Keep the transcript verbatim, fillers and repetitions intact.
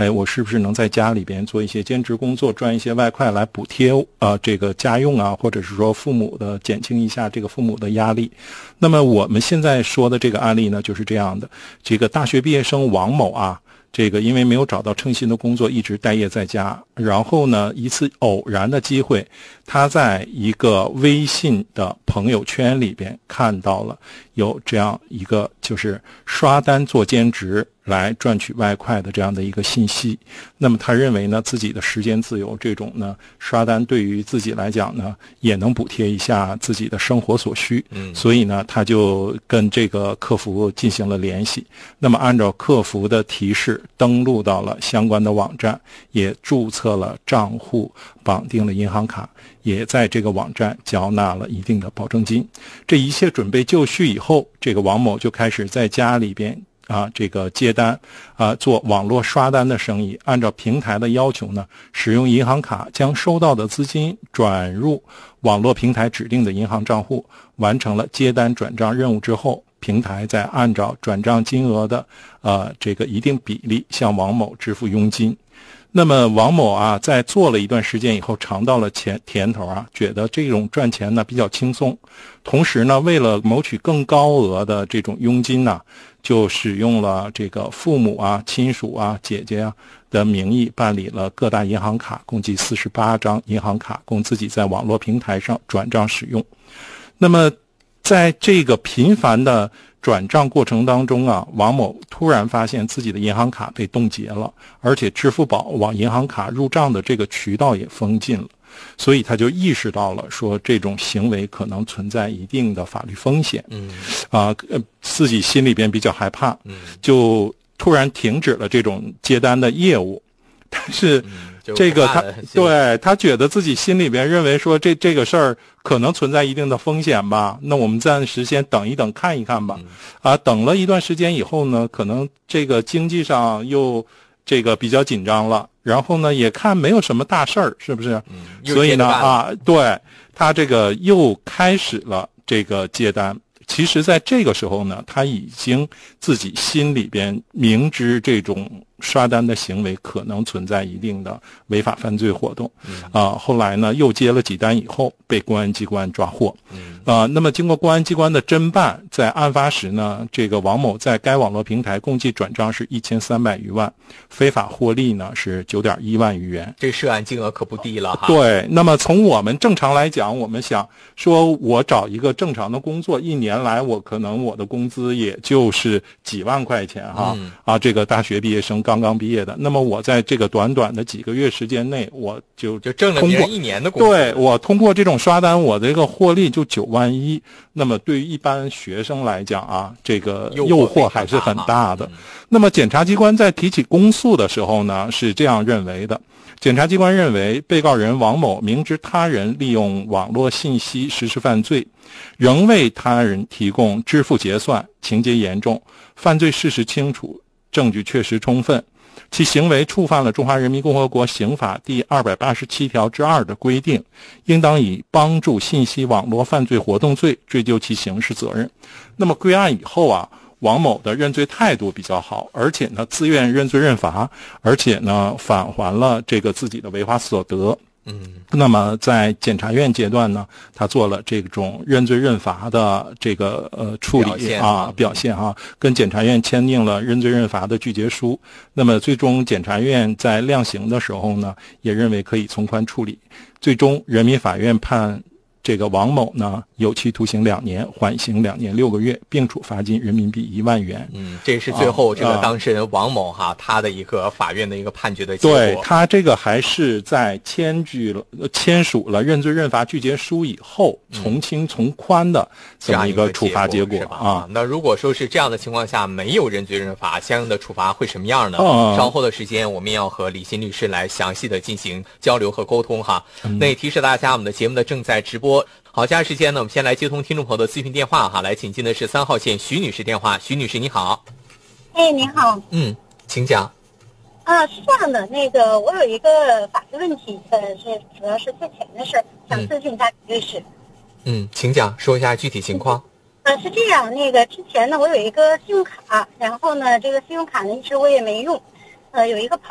哎，我是不是能在家里边做一些兼职工作，赚一些外快来补贴呃这个家用啊，或者是说父母的减轻一下这个父母的压力。那么我们现在说的这个案例呢，就是这样的。这个大学毕业生王某啊，这个因为没有找到称心的工作，一直待业在家。然后呢，一次偶然的机会，他在一个微信的朋友圈里边看到了有这样一个就是刷单做兼职来赚取外快的这样的一个信息。那么他认为呢，自己的时间自由，这种呢刷单对于自己来讲呢，也能补贴一下自己的生活所需。嗯，所以呢，他就跟这个客服进行了联系。那么按照客服的提示，登录到了相关的网站，也注册了账户，绑定了银行卡，也在这个网站缴纳了一定的保证金。这一切准备就绪以后，这个王某就开始在家里边啊，这个接单啊，做网络刷单的生意。按照平台的要求呢，使用银行卡将收到的资金转入网络平台指定的银行账户，完成了接单转账任务之后，平台再按照转账金额的呃这个一定比例向王某支付佣金。那么王某啊，在做了一段时间以后，尝到了甜甜头啊，觉得这种赚钱呢比较轻松。同时呢，为了谋取更高额的这种佣金呢，就使用了这个父母啊、亲属啊、姐姐啊的名义办理了各大银行卡，共计四十八张银行卡，供自己在网络平台上转账使用。那么在这个频繁的转账过程当中啊，王某突然发现自己的银行卡被冻结了，而且支付宝往银行卡入账的这个渠道也封禁了，所以他就意识到了说这种行为可能存在一定的法律风险。嗯，啊、呃，自己心里边比较害怕，嗯，就突然停止了这种接单的业务。但是这个他对他觉得自己心里边认为说这这个事儿可能存在一定的风险吧，那我们暂时先等一等看一看吧。啊，等了一段时间以后呢，可能这个经济上又这个比较紧张了，然后呢也看没有什么大事儿，是不是？嗯，所以呢啊，对他这个又开始了这个接单。其实在这个时候呢，他已经自己心里边明知这种刷单的行为可能存在一定的违法犯罪活动，啊、呃，后来呢又接了几单以后被公安机关抓获，啊、呃，那么经过公安机关的侦办，在案发时呢，这个王某在该网络平台共计转账是一千三百余万，非法获利呢是九点一万余元， 这涉案金额可不低了哈。 对，那么从我们正常来讲，我们想说我找一个正常的工作，一年来我可能我的工资也就是几万块钱哈，嗯、啊，这个大学毕业生刚刚毕业的，那么我在这个短短的几个月时间内，我就就挣了别人一年的工资， 对，我通过这种刷单，我的这个获利就九万一。那么对于一般学生来讲啊，这个诱惑还是很大的。嗯、那么检察机关在提起公诉的时候呢，是这样认为的。检察机关认为，被告人王某明知他人利用网络信息实施犯罪，仍为他人提供支付结算，情节严重，犯罪事实清楚，证据确实充分，其行为触犯了中华人民共和国刑法第二百八十七条之二的规定，应当以帮助信息网络犯罪活动罪追究其刑事责任。那么归案以后啊，王某的认罪态度比较好，而且呢自愿认罪认罚，而且呢返还了这个自己的违法所得。嗯，那么在检察院阶段呢，他做了这种认罪认罚的这个呃处理啊表现啊，跟检察院签订了认罪认罚的具结书。那么最终检察院在量刑的时候呢，也认为可以从宽处理。最终人民法院判这个王某呢有期徒刑两年，缓刑两年六个月，并处罚金人民币一万元。 嗯，这是最后这个当事人王某哈、啊、他的一个法院的一个判决的结果。 对，他这个还是在签据了签署了认罪认罚具结书以后，从轻从宽的这么一个处罚结果、 嗯、啊。那如果说是这样的情况下没有认罪认罚，相应的处罚会什么样呢？嗯、稍后的时间我们要和李欣律师来详细的进行交流和沟通哈。嗯、那也提示大家，我们的节目呢正在直播。好，接下来时间呢，我们先来接通听众朋友的咨询电话哈，来请进的是三号线徐女士电话。徐女士你好。 哎，你好。 嗯，请讲。 啊，是这样的，那个我有一个法律问题，呃，是主要是借钱的事，想咨询一下律师。 嗯，请讲，说一下具体情况。 呃，是这样，那个之前呢，我有一个信用卡，然后呢，这个信用卡呢一直我也没用。呃，有一个朋